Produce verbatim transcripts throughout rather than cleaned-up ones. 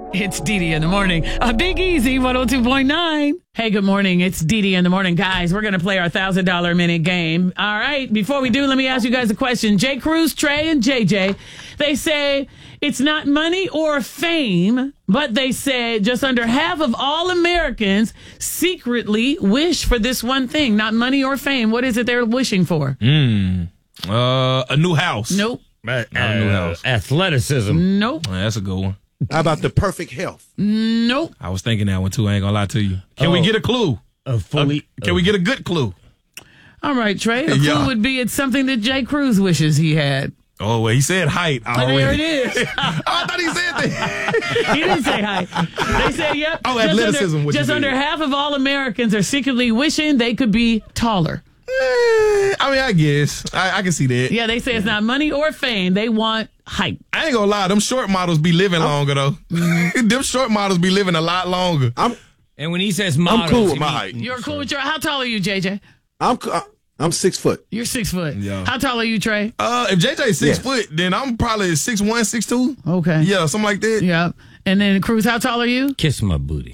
It's Dee Dee in the morning. A Big Easy one oh two point nine. Hey, good morning. It's Dee Dee in the morning. Guys, we're going to play our one thousand dollars minute game. All right. Before we do, let me ask you guys a question. J. Cruz, Trey, and J J, they say it's not money or fame, but they say just under half of all Americans secretly wish for this one thing. Not money or fame. What is it they're wishing for? Mm. Uh, a new house. Nope. Uh, a new house. Athleticism. Nope. Oh, that's a good one. How about the perfect health? Nope. I was thinking that one too. I ain't gonna lie to you. Can Oh. we get a clue? A fully. Uh, can we get a good clue? All right, Trey. A clue Yeah. would be it's something that J. Cruz wishes he had. Oh, well, he said height. Oh, there it Already. is. Oh, I thought he said that. He didn't say hi. They said, yep. Oh, just athleticism, Under, what you just said. under half of all Americans are secretly wishing they could be taller. Eh, I mean, I guess. I, I can see that. Yeah, they say it's not money or fame. They want height. I ain't gonna lie. Them short models be living longer, though. Mm-hmm. Them short models be living a lot longer. I'm And when he says models, I'm cool with he my mean- height. You're cool with your, how tall are you, J J? I'm co- I'm six foot. You're six foot. Yeah. How tall are you, Trey? Uh, if J J's six Yes. foot, then I'm probably six one, six two. Okay. Yeah, something like that. Yeah. And then Cruz, how tall are you? Kiss my booty.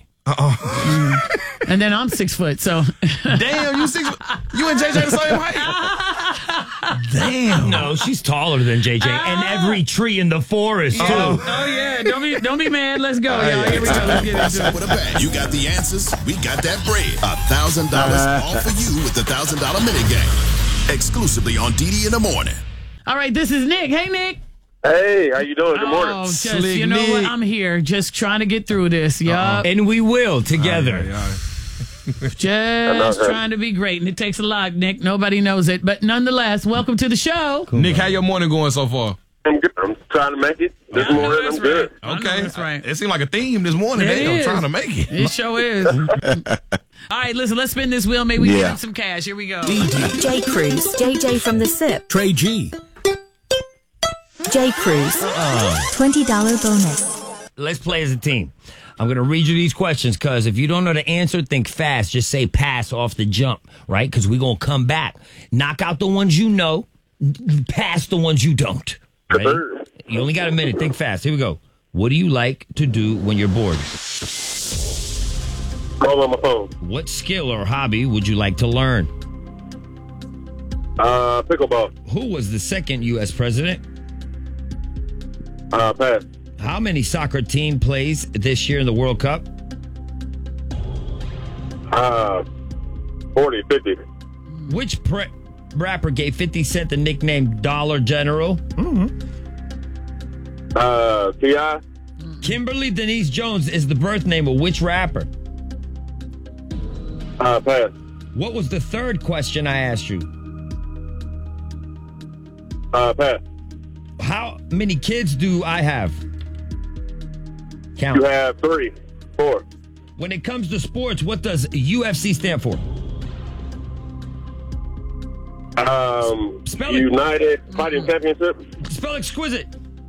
And then I'm six foot. So Damn, you six. You and J J the same height. Damn. No, she's taller than J J, and every tree in the forest too. oh yeah, don't be don't be mad. Let's go, y'all. Here we go. Let's get into it. With a bag. You got the answers. We got that bread. A thousand dollars all for you with the thousand dollar minute game. Exclusively on D D in the morning. All right, this is Nick. Hey, Nick. Hey, how you doing? Good morning. Oh, just, Slick you know what? Nick. I'm here just trying to get through this. Yup. And we will together. All right, all right. Just that. trying to be great. And it takes a lot, Nick. Nobody knows it. But nonetheless, welcome to the show. Nick, how your morning going so far? I'm good. I'm trying to make it this I know morning. that's I'm good. right. I know Okay. that's right. It seemed like a theme this morning. It Damn, is. trying to make it. It sure is. All right, listen, let's spin this wheel. Maybe we Yeah. get him some cash. Here we go. J. Cruz, J J from the S I P. Trey G. J. Cruz, twenty dollars bonus. Let's play as a team. I'm going to read you these questions because if you don't know the answer, think fast. Just say pass off the jump, right? Because we're going to come back. Knock out the ones you know, pass the ones you don't. Right? You only got a minute. Think fast. Here we go. What do you like to do when you're bored? Call on my phone. What skill or hobby would you like to learn? Uh, pickleball. Who was the second U S president? Uh, pass. How many soccer team plays this year in the World Cup? Uh, forty, fifty. Which pre- rapper gave fifty Cent the nickname Dollar General? Uh, T I. Kimberly Denise Jones is the birth name of which rapper? Uh, pass. What was the third question I asked you? Uh, pass. How many kids do I have? Count. You have three, four. When it comes to sports, what does U F C stand for? Um, Spell it. United Fighting Championship. Spell exquisite.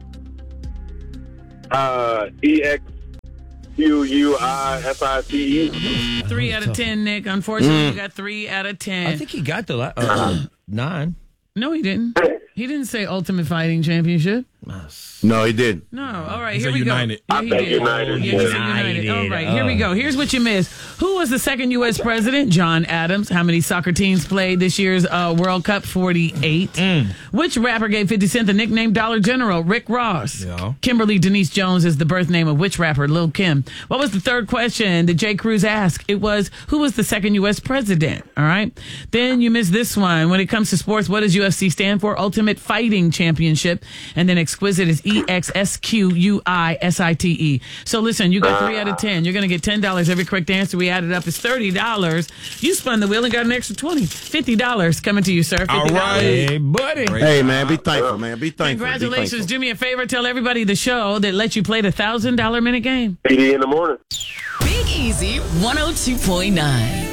Uh, E X Q U I S I T E. Three out of ten, Nick. Unfortunately, you got three out of ten. I think he got the la- uh, nine. No, he didn't. He didn't say Ultimate Fighting Championship. No, he didn't. No. All right, He here said we United. go. Yeah, he I did. said United. Yeah, he said United. United. All right, here we Oh. go. Here's what you missed. Who was the second U S president? John Adams. How many soccer teams played this year's uh, World Cup? forty-eight. Which rapper gave fifty Cent the nickname Dollar General? Rick Ross. Yeah. Kimberly Denise Jones is the birth name of which rapper? Lil' Kim. What was the third question that J. Cruz asked? It was, who was the second U S president? All right. Then you missed this one. When it comes to sports, what does U F C stand for? Ultimate Fighting Championship. And then exquisite is E X S Q U I S I T E. So listen, you got three out of ten. You're going to get ten dollars every correct answer. We added up is thirty dollars. You spun the wheel and got an extra twenty. fifty dollars coming to you, sir. fifty dollars. All right. Hey, buddy. Hey, man, be thankful, man. Be thankful. Be Congratulations. thankful. Do me a favor. Tell everybody the show that lets you play the one thousand dollars minute game. D D in the morning. Big Easy one oh two point nine.